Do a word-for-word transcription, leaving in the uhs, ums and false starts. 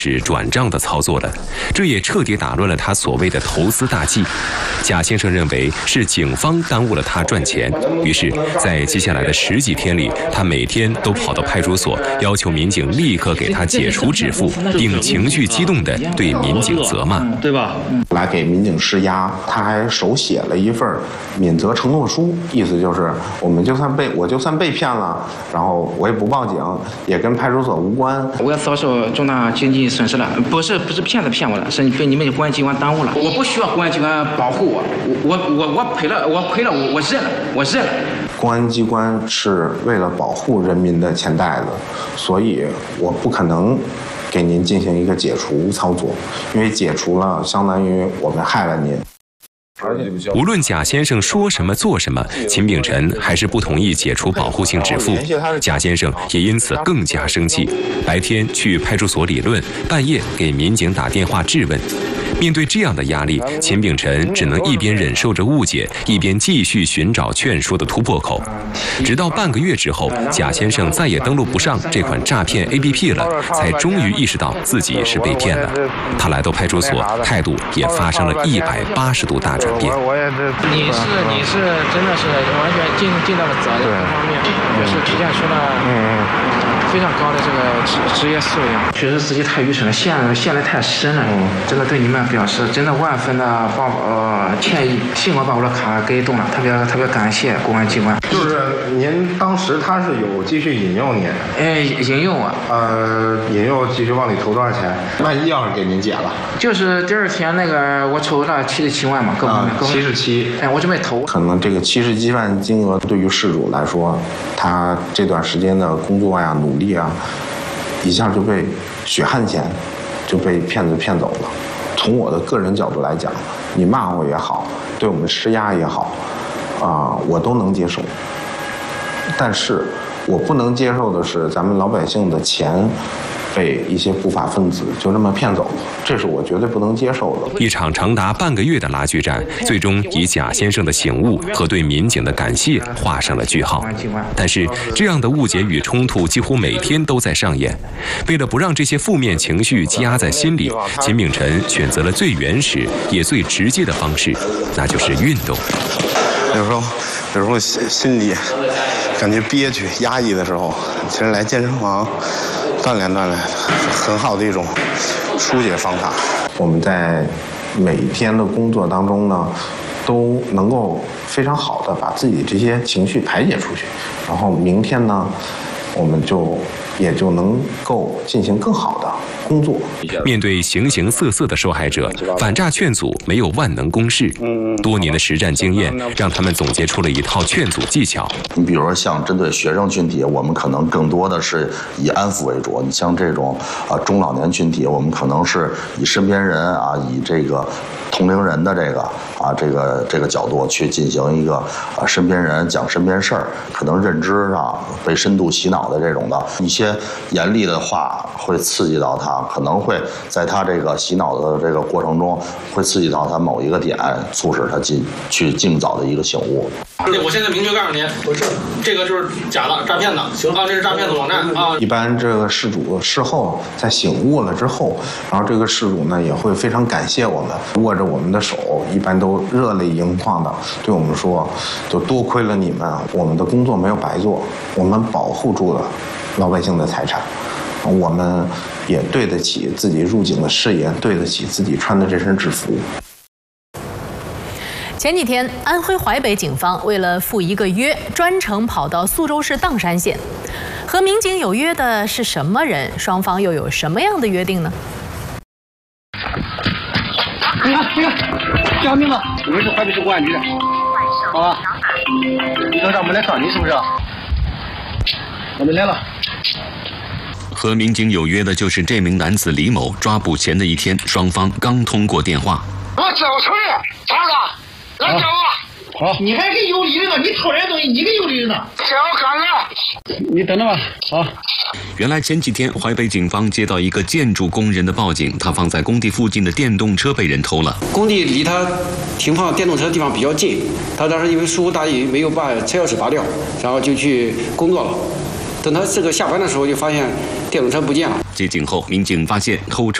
是转账的操作了，这也彻底打乱了他所谓的投资大计。贾先生认为是警方耽误了他赚钱，于是，在接下来的十几天里，他每天都跑到派出所，要求民警立刻给他解除止付，并情绪激动地对民警责骂， 对吧？ 来给民警施压，他还手写了一份免责承诺书，意思就是我们就算被我就算被骗了，然后我也不报警，也跟派出所无关。 我要遭受重大经济损失了，不是不是骗子骗我了，是被你们公安机关耽误了。我不需要公安机关保护我，我我我赔了，我赔了，我我认了，我认了。 公安机关是为了保护人民的钱袋子，所以我不可能给您进行一个解除操作，因为解除了相当于我们害了您。 无论贾先生说什么做什么，秦秉辰还是不同意解除保护性止付。贾先生也因此更加生气，白天去派出所理论，半夜给民警打电话质问。面对这样的压力，秦秉辰只能一边忍受着误解，一边继续寻找劝说的突破口。直到半个月之后，贾先生再也登录不上这款诈骗 A P P 了，才终于意识到自己是被骗了。他来到派出所，态度也发生了一百八十度大转变。 你是你是真的是完全尽尽到了责任方面，就是体现出了嗯非常高的这个职职业素养。确实司机太愚蠢了，陷陷得太深了，嗯，真的对你们表示真的万分的抱呃歉意。幸好把我的卡给动了，特别特别感谢公安机关。 就是您当时他是有继续引诱您， 哎，引诱我， 呃，引诱继续往里投多少钱？万一要是给您解了， 就是第二天那个我筹了七十七万嘛，各方面， 七十七， 哎，我准备投。 可能这个七十七万金额对于事主来说，他这段时间的工作呀、努力啊，一下就被血汗钱就被骗子骗走了。从我的个人角度来讲，你骂我也好，对我们施压也好，啊、呃，我都能接受。但是我不能接受的是，咱们老百姓的钱被一些不法分子就这么骗走了，这是我绝对不能接受的。 一场长达半个月的拉锯战，最终以贾先生的醒悟和对民警的感谢画上了句号。但是，这样的误解与冲突几乎每天都在上演。为了不让这些负面情绪积压在心里，秦秉辰选择了最原始也最直接的方式，那就是运动。 有时候，有时候心心里感觉憋屈、压抑的时候，其实来健身房锻炼锻炼，很好的一种疏解方法。 我们在每一天的工作当中呢，都能够非常好的把自己这些情绪排解出去，然后明天呢，我们就也就能够进行更好的工作。 面对形形色色的受害者，反诈劝组没有万能公式，多年的实战经验让他们总结出了一套劝阻技巧。 你比如说像针对学生群体，我们可能更多的是以安抚为主；你像这种啊、呃、中老年群体，我们可能是以身边人啊，以这个同龄人的这个啊这个这个角度去进行一个啊身边人讲身边事儿，可能认知上被深度洗脑的这种的一些严厉的话会刺激到他，可能会在他这个洗脑的这个过程中会刺激到他某一个点，促使他进去尽早的一个醒悟。 我现在明确告诉您，不是这个就是假的诈骗的，行啊，这是诈骗的网站啊。 一般这个事主事后在醒悟了之后，然后这个事主呢也会非常感谢我们，握着我们的手，一般都热泪盈眶的对我们说，就多亏了你们，我们的工作没有白做，我们保护住了老百姓的财产，我们也对得起自己入警的誓言，对得起自己穿的这身制服。 前几天，安徽淮北警方为了赴一个约，专程跑到苏州市砀山县。和民警有约的是什么人？双方又有什么样的约定呢？ 你看，你看，叫名字，我们是淮北市公安局的，好吧？你等让我们来找你是不是？我们来了。 和民警有约的就是这名男子李某。抓捕前的一天，双方刚通过电话。 我这我承认，咋了？来找我。好，你还跟有理的呢？你偷人东西，你跟有理的呢？这我干了。 你等着吧。好。 原来前几天淮北警方接到一个建筑工人的报警，他放在工地附近的电动车被人偷了。 工地离他停放电动车的地方比较近，他当时因为疏忽大意没有把车钥匙拔掉，然后就去工作了。 等他这个下班的时候，就发现电动车不见了。 接警后，民警发现偷车